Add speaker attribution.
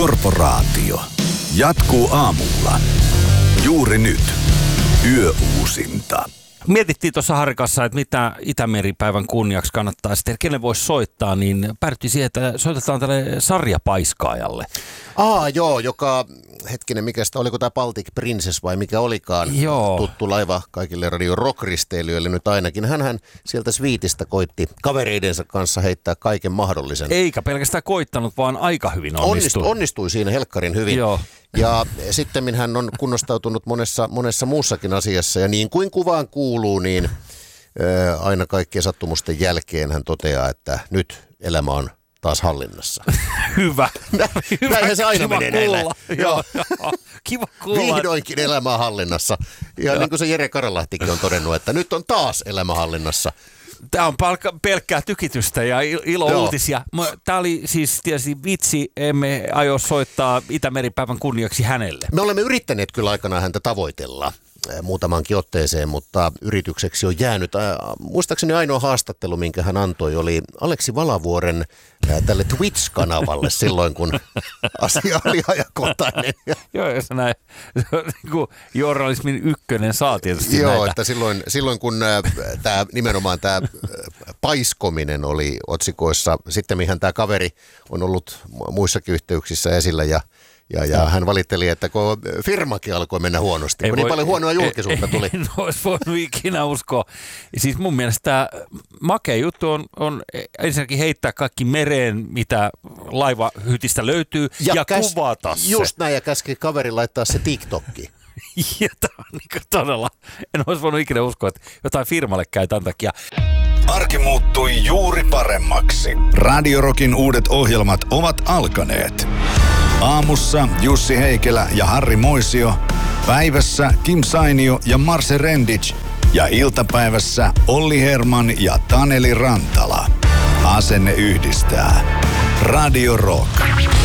Speaker 1: Korporaatio. Jatkuu aamulla. Juuri nyt. Yöuusinta.
Speaker 2: Mietittiin tuossa Harikassa, että mitä Itämeripäivän kunniaksi kannattaa sitten, kenelle voisi soittaa, niin päädyttiin siihen, että soitetaan tälle sarjapaiskaajalle.
Speaker 3: Joo, joka, hetkinen, mikä sitä, oliko tämä Baltic Princess vai mikä olikaan, tuttu laiva kaikille Radio Rock-risteilijöille nyt ainakin. Hänhän sieltä Sviitistä koitti kavereidensa kanssa heittää kaiken mahdollisen.
Speaker 2: Eikä pelkästään koittanut, vaan aika hyvin onnistui.
Speaker 3: Onnistui siinä helkkarin hyvin.
Speaker 2: Joo.
Speaker 3: Ja sitten hän on kunnostautunut monessa muussakin asiassa ja niin kuin kuvaan kuuluu, niin aina kaikkien sattumusten jälkeen hän toteaa, että nyt elämä on taas hallinnassa.
Speaker 2: Hyvä.
Speaker 3: Näinhän se aina menee näillä.
Speaker 2: Joo. Kiva kuulla.
Speaker 3: Vihdoinkin elämä on hallinnassa. Ja niin kuin se Jere Karalahtikin on todennut, että nyt on taas elämä hallinnassa.
Speaker 2: Tämä on pelkkää tykitystä ja ilouutisia. Tämä oli siis tietysti vitsi, emme aio soittaa Itämeripäivän kunniaksi hänelle.
Speaker 3: Me olemme yrittäneet kyllä aikanaan häntä tavoitella muutamankin otteeseen, mutta yritykseksi on jäänyt. Muistaakseni ainoa haastattelu, minkä hän antoi, oli Aleksi Valavuoren tälle Twitch-kanavalle silloin, kun asia oli ajankohtainen.
Speaker 2: Joo, jos näin. Journalismin ykkönen saa tietysti
Speaker 3: Joo,
Speaker 2: näitä.
Speaker 3: että silloin kun nimenomaan tämä paiskominen oli otsikoissa, sitten mihin tämä kaveri on ollut muissakin yhteyksissä esillä ja hän valitteli, että kun firmakin alkoi mennä huonosti, kun niin paljon huonoa julkisuutta tuli.
Speaker 2: En olisi voinut ikinä uskoa. Siis mun mielestä tämä makea juttu on ensinnäkin heittää kaikki mereen, mitä laivahytistä löytyy, ja kuvata se.
Speaker 3: Just näin, ja käski kaveri laittaa se TikTokki.
Speaker 2: Ja tämä on niin todella, en olisi voinut ikinä uskoa, että jotain firmalle käy tämän takia.
Speaker 1: Arki muuttui juuri paremmaksi. Radio Rockin uudet ohjelmat ovat alkaneet. Aamussa Jussi Heikelä ja Harri Moisio. Päivässä Kim Sainio ja Marse Rendic. Ja iltapäivässä Olli Herman ja Taneli Rantala. Asenne yhdistää. Radio Rock.